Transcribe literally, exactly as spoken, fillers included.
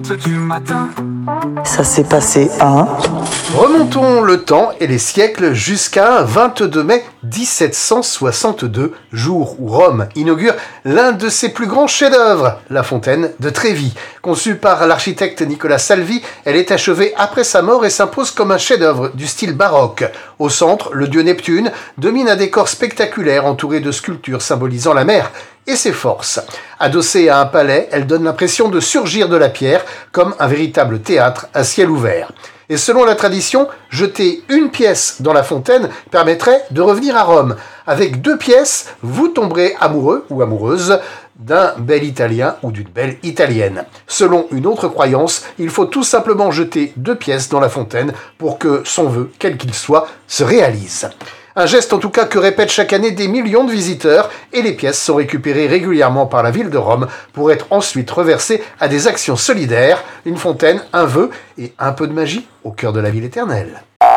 Du matin. Ça s'est passé un... Remontons le temps et les siècles jusqu'à un vingt-deux mai dix-sept cent soixante-deux, jour où Rome inaugure l'un de ses plus grands chefs-d'œuvre, la fontaine de Trévi. Conçue par l'architecte Nicolas Salvi, elle est achevée après sa mort et s'impose comme un chef-d'œuvre du style baroque. Au centre, le dieu Neptune domine un décor spectaculaire entouré de sculptures symbolisant la mer et ses forces. Adossée à un palais, elle donne l'impression de surgir de la pierre comme un véritable théâtre à ciel ouvert. Et selon la tradition, jeter une pièce dans la fontaine permettrait de revenir à Rome. Avec deux pièces, vous tomberez amoureux ou amoureuse d'un bel Italien ou d'une belle Italienne. Selon une autre croyance, il faut tout simplement jeter deux pièces dans la fontaine pour que son vœu, quel qu'il soit, se réalise. Un geste en tout cas que répètent chaque année des millions de visiteurs et les pièces sont récupérées régulièrement par la ville de Rome pour être ensuite reversées à des actions solidaires, une fontaine, un vœu et un peu de magie au cœur de la ville éternelle.